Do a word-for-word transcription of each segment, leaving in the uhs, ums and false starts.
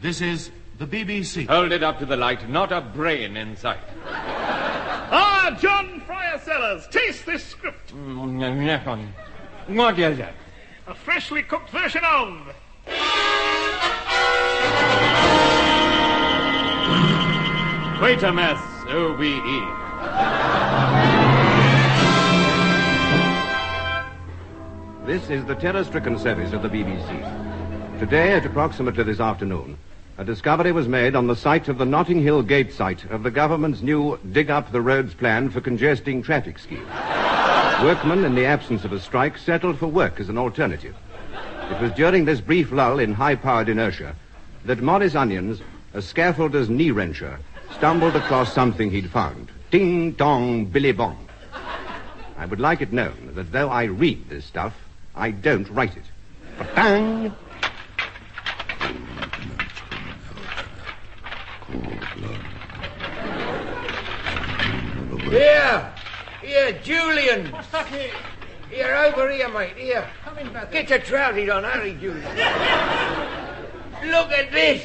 This is the B B C. Hold it up to the light. Not a brain in sight. Ah, John Fryer Sellers, taste this script. What is it? A freshly cooked version of... Quatermass O B E. This is the terror-stricken service of the B B C. Today, at approximately this afternoon, a discovery was made on the site of the Notting Hill Gate site of the government's new dig-up-the-roads plan for congesting traffic scheme. Workmen, in the absence of a strike, settled for work as an alternative. It was during this brief lull in high-powered inertia that Morris Onions, a scaffolder's knee-wrencher, stumbled across something he'd found. Ding-dong, billy-bong. I would like it known that though I read this stuff, I don't write it. Ba-dang! Here! Here, Julian! What's that here? Here, over here, mate, here. Come in, brother. Get your trousers on, hurry, Julian. Look at this!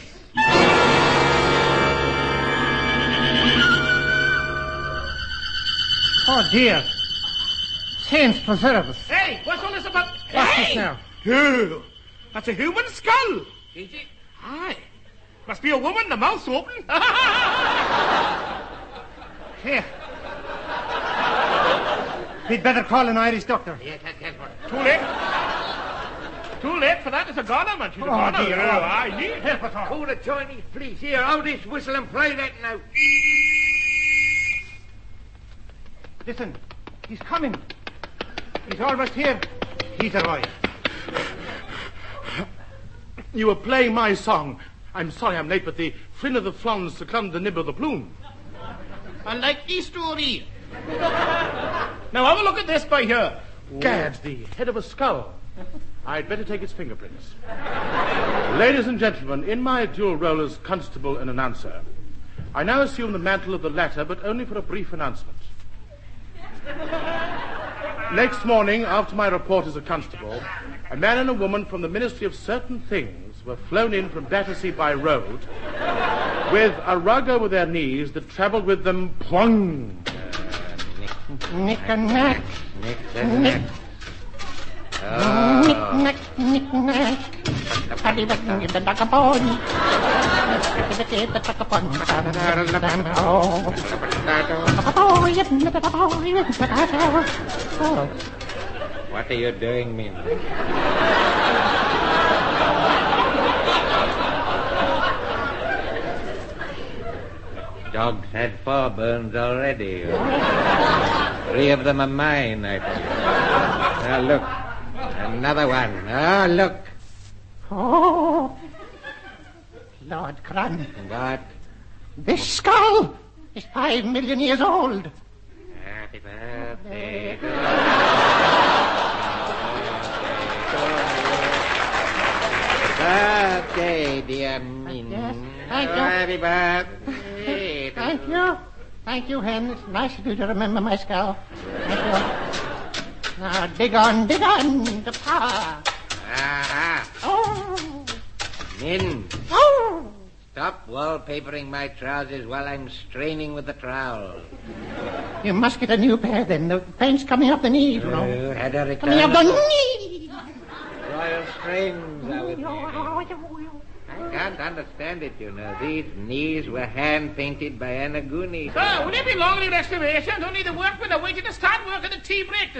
Oh, dear. Saints preserve us. Hey, what's all this about? What's hey! this now? Oh, that's a human skull. Is it? Aye. Must be a woman, the mouth's open. Here. We'd better call an Irish doctor. Yeah, that, that's what... Too late. Too late for that. It's a goner, man. She's a Oh, goner. dear. Oh, I need Help us all. Call the Chinese police. Here, hold this whistle and play that now. Listen. He's coming. He's almost here. He's arrived. You were playing my song. I'm sorry I'm late, but the Flynn of the Flons succumbed to nib of the plume. I like Eastory. Now have a look at this by here. Gad's the head of a skull. I'd better take its fingerprints. Ladies and gentlemen, in my dual role as constable and announcer, I now assume the mantle of the latter, but only for a brief announcement. Next morning, after my report as a constable, a man and a woman from the Ministry of Certain Things were flown in from Battersea by road with a rug over their knees that travelled with them plung. Nick and Nack. Nick and Nack. Oh. Nick, Nick, Nick, Nack. Paddy, the duck upon. The duck upon. What are you doing, Min? Dog's had four burns already. Three of them are mine, I tell you. Now, look. Another one. Oh, look. Oh, Lord Cran. What? This skull is five million years old. Happy birthday to Birthday, dear Min. Yes, thank you. Happy birthday. Thank you. Thank you, Hen. It's nice of you to remember my skull. Thank you. Now, dig on, dig on, the power. Ah, Oh, Min, oh. stop wallpapering my trousers while I'm straining with the trowel. You must get a new pair then. The paint's coming up the knee, you know. You had a return. Coming up the knee. Royal strains are with me. I can't understand it, you know. These knees were hand-painted by Anna Gooney. Sir, will there be long restorations? Only the workmen are waiting to start work at the tea break.